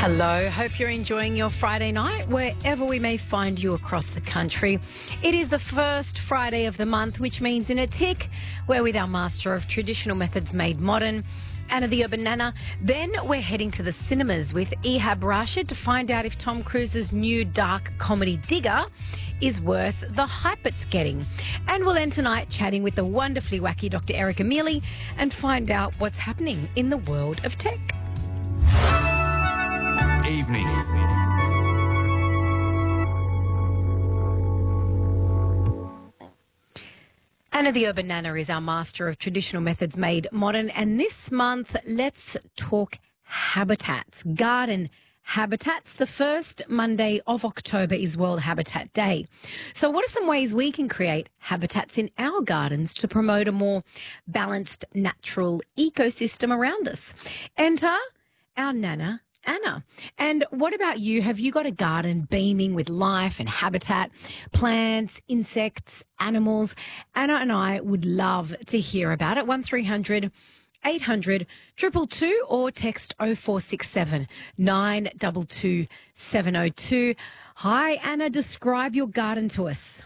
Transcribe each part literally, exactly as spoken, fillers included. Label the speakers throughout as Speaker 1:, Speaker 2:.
Speaker 1: Hello, hope you're enjoying your Friday night wherever we may find you across the country. It is the first Friday of the month, which means in a tick, we're with our master of traditional methods made modern, Anna the Urban Nana. Then we're heading to the cinemas with Ehab Rashid to find out if Tom Cruise's new dark comedy Digger is worth the hype it's getting. And we'll end tonight chatting with the wonderfully wacky Doctor Erica Mealy and find out what's happening in the world of tech.
Speaker 2: Evenings.
Speaker 1: Anna the Urban Nana is our master of traditional methods made modern, and this month let's talk habitats, garden habitats. The first Monday of October is World Habitat Day. So what are some ways we can create habitats in our gardens to promote a more balanced natural ecosystem around us? Enter our Nana, Anna. And what about you? Have you got a garden beaming with life and habitat, plants, insects, animals? Anna and I would love to hear about it. one three hundred eight hundred two two two or text oh four six seven nine two two seven oh two. Hi, Anna. Describe your garden to us.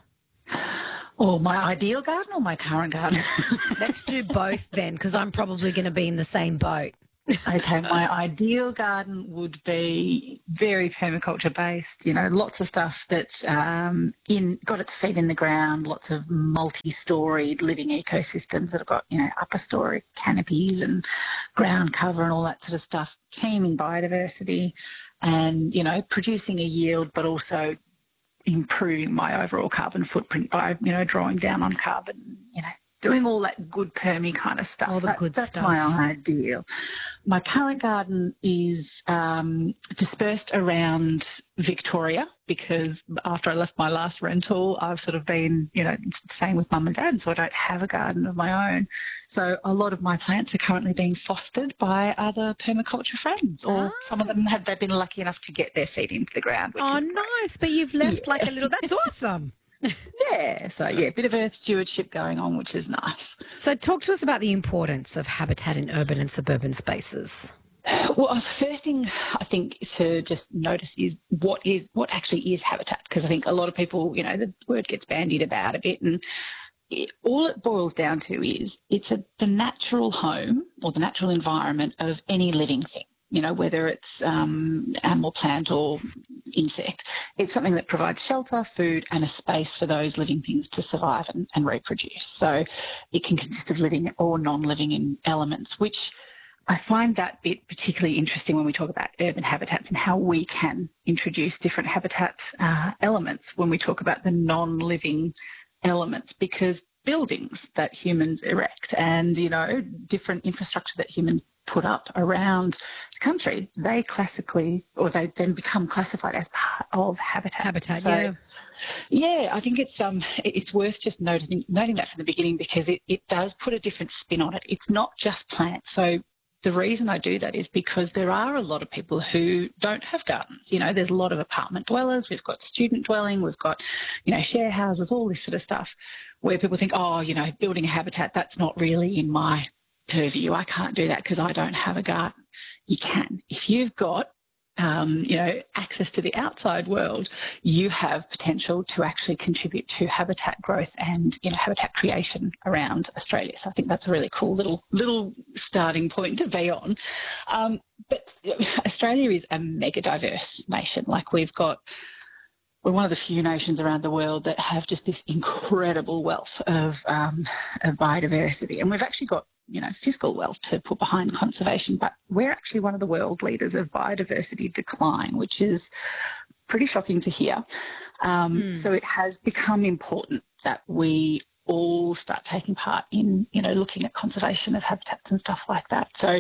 Speaker 3: Or my ideal garden or my current garden?
Speaker 1: Let's do both then, because I'm probably going to be in the same boat.
Speaker 3: Okay, my ideal garden would be very permaculture based, you know, lots of stuff that's um, in got its feet in the ground, lots of multi-storied living ecosystems that have got, you know, upper story canopies and ground cover and all that sort of stuff, teeming biodiversity and, you know, producing a yield but also improving my overall carbon footprint by, you know, drawing down on carbon, you know, doing all that good permy kind of stuff.
Speaker 1: All the
Speaker 3: that,
Speaker 1: good
Speaker 3: that's
Speaker 1: stuff.
Speaker 3: That's my ideal. My current garden is um, dispersed around Victoria because after I left my last rental, I've sort of been, you know, staying with mum and dad, so I don't have a garden of my own. So a lot of my plants are currently being fostered by other permaculture friends, or
Speaker 1: ah.
Speaker 3: some of them have they've been lucky enough to get their feet into the ground. Which
Speaker 1: Oh,
Speaker 3: is great.
Speaker 1: nice. But you've left
Speaker 3: Yeah.
Speaker 1: like a little, that's awesome.
Speaker 3: Yeah, so yeah, a bit of earth stewardship going on, which is nice.
Speaker 1: So talk to us about the importance of habitat in urban and suburban spaces.
Speaker 3: Well, the first thing I think to just notice is what is what actually is habitat, because I think a lot of people, you know, the word gets bandied about a bit, and it, all it boils down to is it's a, the natural home or the natural environment of any living thing. You know, whether it's um, animal, plant or insect, it's something that provides shelter, food and a space for those living things to survive and, and reproduce. So it can consist of living or non-living in elements, which I find that bit particularly interesting when we talk about urban habitats and how we can introduce different habitat uh, elements when we talk about the non-living elements, because buildings that humans erect and, you know, different infrastructure that humans put up around the country, they classically, or they then become classified as part of habitat.
Speaker 1: Habitat,
Speaker 3: so,
Speaker 1: yeah.
Speaker 3: Yeah, I think it's um it's worth just noting noting that from the beginning, because it, it does put a different spin on it. It's not just plants. So the reason I do that is because there are a lot of people who don't have gardens. You know, there's a lot of apartment dwellers, we've got student dwelling, we've got, you know, share houses, all this sort of stuff, where people think, oh, you know, building a habitat, that's not really in my purview. I can't do that because I don't have a garden. You can. If you've got, um, you know, access to the outside world, you have potential to actually contribute to habitat growth and, you know, habitat creation around Australia. So I think that's a really cool little little starting point to be on. Um, but Australia is a mega diverse nation. Like we've got We're one of the few nations around the world that have just this incredible wealth of, um, of biodiversity. And we've actually got, you know, fiscal wealth to put behind conservation, but we're actually one of the world leaders of biodiversity decline, which is pretty shocking to hear. Um, mm. So it has become important that we all start taking part in, you know, looking at conservation of habitats and stuff like that. So,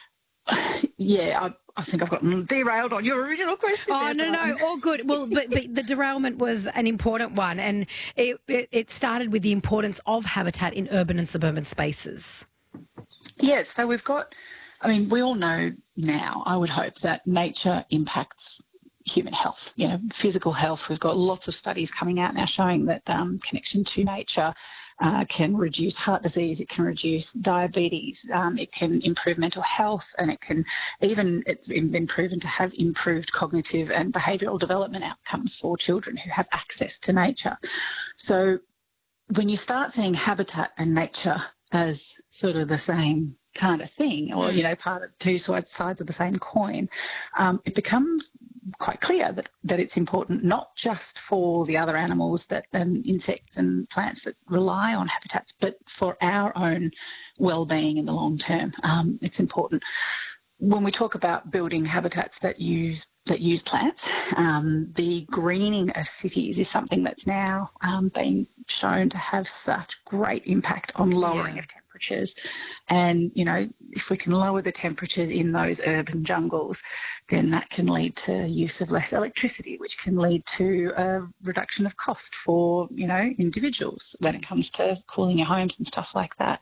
Speaker 3: yeah, I, I think I've gotten derailed on your original question.
Speaker 1: Oh,
Speaker 3: there,
Speaker 1: no, no, all good. Well, but, but the derailment was an important one, and it, it, it started with the importance of habitat in urban and suburban spaces.
Speaker 3: Yeah, so we've got, I mean, we all know now, I would hope, that nature impacts human health, you know, physical health. We've got lots of studies coming out now showing that um, connection to nature uh, can reduce heart disease, it can reduce diabetes, um, it can improve mental health, and it can even, it's been proven to have improved cognitive and behavioural development outcomes for children who have access to nature. So when you start seeing habitat and nature as sort of the same kind of thing, or, you know, part of two sides of the same coin, um, it becomes quite clear that, that it's important not just for the other animals that and insects and plants that rely on habitats, but for our own well-being in the long term. Um, it's important. When we talk about building habitats that use that use plants, um, the greening of cities is something that's now um, being shown to have such great impact on lowering
Speaker 1: Yeah.
Speaker 3: of temperatures. And, you know, if we can lower the temperatures in those urban jungles, then that can lead to use of less electricity, which can lead to a reduction of cost for, you know, individuals when it comes to cooling your homes and stuff like that.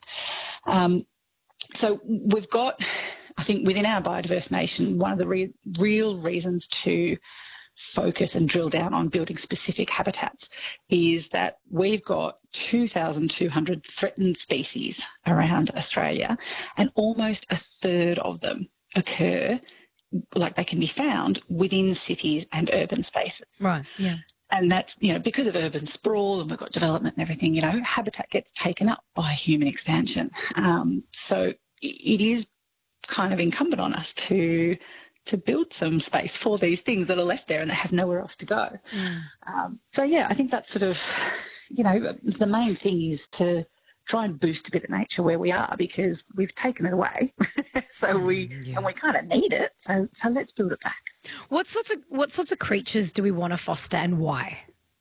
Speaker 3: Um, so we've got, I think within our biodiverse nation, one of the re- real reasons to focus and drill down on building specific habitats is that we've got two thousand two hundred threatened species around Australia, and almost a third of them occur, like they can be found within cities and urban spaces.
Speaker 1: Right, yeah.
Speaker 3: And that's, you know, because of urban sprawl and we've got development and everything, you know, habitat gets taken up by human expansion. Um, so it is kind of incumbent on us to to build some space for these things that are left there and they have nowhere else to go.
Speaker 1: Mm.
Speaker 3: Um, so, yeah, I think that's sort of, you know, the main thing is to try and boost a bit of nature where we are, because we've taken it away. so we
Speaker 1: Mm, yeah.
Speaker 3: and we kind of need it. So so let's build it back.
Speaker 1: What sorts of what sorts of creatures do we want to foster, and why?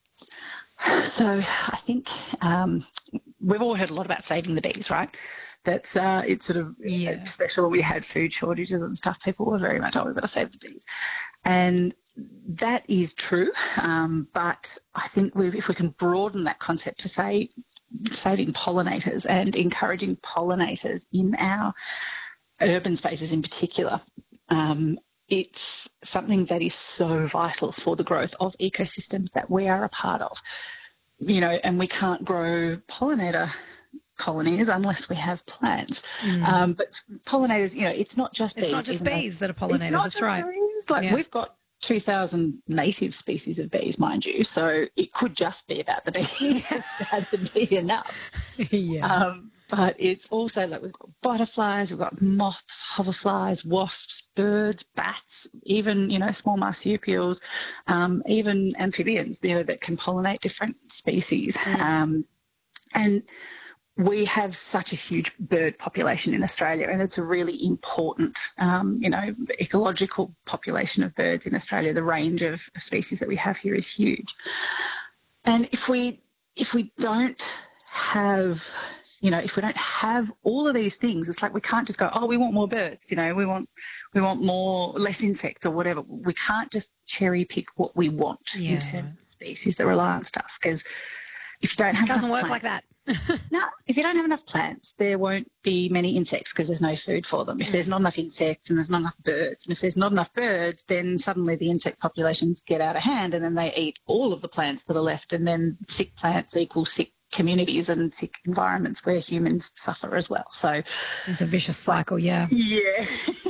Speaker 3: So I think um, we've all heard a lot about saving the bees, right? That's uh, it's sort of
Speaker 1: Yeah.
Speaker 3: especially when we had food shortages and stuff. People were very much, oh, we've got to save the bees, and that is true. Um, but I think we've, if we can broaden that concept to say saving pollinators and encouraging pollinators in our urban spaces in particular, um, it's something that is so vital for the growth of ecosystems that we are a part of. You know, and we can't grow pollinator colonies unless we have plants.
Speaker 1: Mm.
Speaker 3: Um, but pollinators, you know, it's not just bees.
Speaker 1: It's not just
Speaker 3: even though-
Speaker 1: bees that are
Speaker 3: It's
Speaker 1: pollinators,
Speaker 3: not
Speaker 1: that's
Speaker 3: just
Speaker 1: right.
Speaker 3: bees. Like
Speaker 1: Yeah.
Speaker 3: we've got two thousand native species of bees, mind you, so it could just be about the bees. That'd be enough.
Speaker 1: yeah.
Speaker 3: Um, but it's also like we've got butterflies, we've got moths, hoverflies, wasps, birds, bats, even, you know, small marsupials, um, even amphibians, you know, that can pollinate different species.
Speaker 1: Mm.
Speaker 3: Um, and we have such a huge bird population in Australia, and it's a really important, um, you know, ecological population of birds in Australia. The range of species that we have here is huge. And if we if we don't have, you know, if we don't have all of these things, it's like we can't just go, oh, we want more birds, you know, we want we want more less insects or whatever. We can't just cherry pick what we want
Speaker 1: Yeah.
Speaker 3: in terms of species that rely on stuff, because if you don't have
Speaker 1: It doesn't
Speaker 3: enough
Speaker 1: work like
Speaker 3: plants-
Speaker 1: that.
Speaker 3: no, if you don't have enough plants, there won't be many insects because there's no food for them. If there's not enough insects and there's not enough birds, and if there's not enough birds, then suddenly the insect populations get out of hand and then they eat all of the plants that are left, and then sick plants equal sick communities and sick environments where humans suffer as well. So,
Speaker 1: It's a vicious cycle, yeah.
Speaker 3: yeah.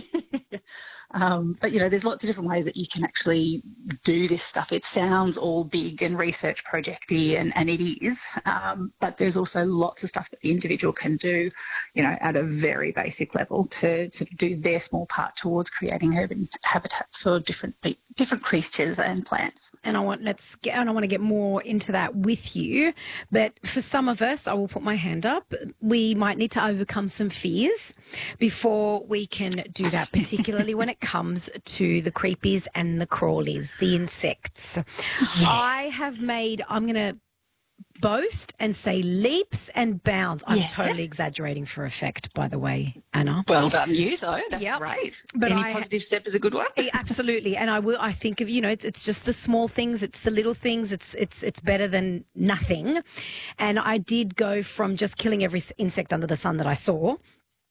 Speaker 3: Um, but, you know, there's lots of different ways that you can actually do this stuff. It sounds all big and research projecty, and, and it is, um, but there's also lots of stuff that the individual can do, you know, at a very basic level to, to do their small part towards creating urban habitats for different pe- different creatures and plants.
Speaker 1: And I want let's get and I want to get more into that with you. But for some of us, I will put my hand up. We might need to overcome some fears before we can do that, particularly when it comes to the creepies and the crawlies, the insects.
Speaker 3: Yeah.
Speaker 1: I have made I'm gonna boast and say leaps and bounds. I'm
Speaker 3: Yeah.
Speaker 1: totally exaggerating for effect, by the way, Anna.
Speaker 3: Well done, you though. That's
Speaker 1: Yep.
Speaker 3: great.
Speaker 1: But
Speaker 3: Any
Speaker 1: I-
Speaker 3: positive step is a good one.
Speaker 1: Yeah, absolutely, and I will. I think of you know, it's, it's just the small things, it's the little things. It's it's it's better than nothing. And I did go from just killing every s- insect under the sun that I saw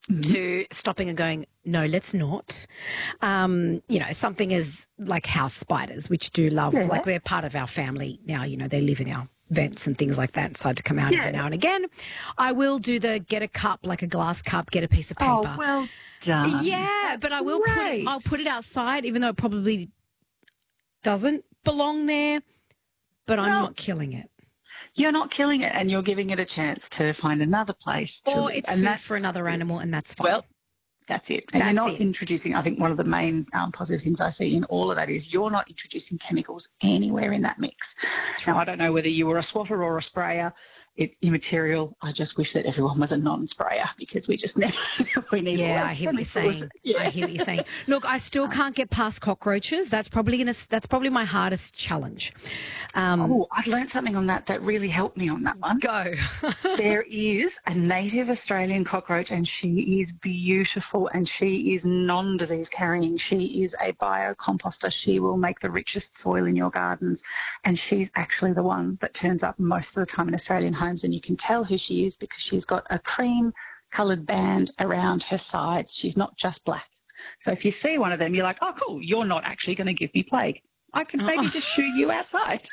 Speaker 1: to stopping and going, no, let's not. Um, you know, something as like house spiders, which do love,
Speaker 3: Yeah.
Speaker 1: like they're part of our family now, you know, they live in our vents and things like that, decide to come out
Speaker 3: Yeah.
Speaker 1: every now and again. I will do the get a cup, like a glass cup, get a piece of paper.
Speaker 3: Oh, well done.
Speaker 1: Yeah, but I will put
Speaker 3: Great.
Speaker 1: it, I'll put it outside, even though it probably doesn't belong there, but I'm
Speaker 3: Well,
Speaker 1: not killing it.
Speaker 3: You're not killing it, and you're giving it a chance to find another place to
Speaker 1: Or
Speaker 3: live.
Speaker 1: it's
Speaker 3: and
Speaker 1: food
Speaker 3: that's,
Speaker 1: for another animal, and that's fine.
Speaker 3: well, that's it. And
Speaker 1: That's
Speaker 3: you're not
Speaker 1: it.
Speaker 3: introducing, I think one of the main um, positive things I see in all of that is you're not introducing chemicals anywhere in that mix. Now, I don't know whether you were a swatter or a sprayer. It's immaterial. I just wish that everyone was a non-sprayer because we just never, we need all
Speaker 1: Yeah,
Speaker 3: those
Speaker 1: I hear what you're
Speaker 3: chemicals.
Speaker 1: saying.
Speaker 3: Yeah.
Speaker 1: I hear what you're saying. Look, I still can't get past cockroaches. That's probably gonna. That's probably my hardest challenge. Um,
Speaker 3: Oh, I've learned something on that that really helped me on that one.
Speaker 1: go.
Speaker 3: There is a native Australian cockroach, and she is beautiful, and she is non-disease carrying. She is a biocomposter. She will make the richest soil in your gardens, and she's actually the one that turns up most of the time in Australian homes, and you can tell who she is because she's got a cream-coloured band around her sides. She's not just black. So if you see one of them, you're like, oh, cool, you're not actually going to give me plague. I can maybe just shoot you outside.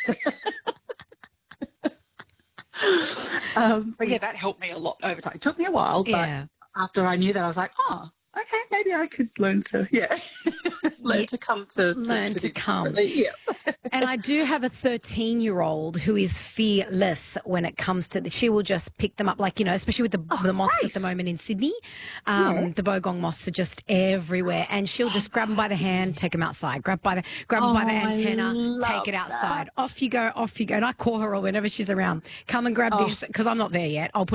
Speaker 3: um, but yeah, that helped me a lot over time. It took me a while, but
Speaker 1: Yeah.
Speaker 3: after I knew that, I was like, oh, okay, maybe I could learn to, yeah, learn
Speaker 1: Yeah,
Speaker 3: to come to,
Speaker 1: learn to
Speaker 3: do
Speaker 1: come.
Speaker 3: differently. Yeah.
Speaker 1: And I do have a thirteen-year-old who is fearless when it comes to the, she will just pick them up, like, you know, especially with the,
Speaker 3: Oh,
Speaker 1: the moths
Speaker 3: great.
Speaker 1: at the moment in Sydney. Um,
Speaker 3: Yeah.
Speaker 1: The bogong moths are just everywhere. And she'll just grab them by the hand, take them outside, grab by the grab them by the
Speaker 3: Oh, I
Speaker 1: antenna,
Speaker 3: love
Speaker 1: take it outside.
Speaker 3: that.
Speaker 1: Off you go, off you go. And I call her whenever she's around. Come and grab
Speaker 3: Oh.
Speaker 1: this, because I'm not there yet. I'll put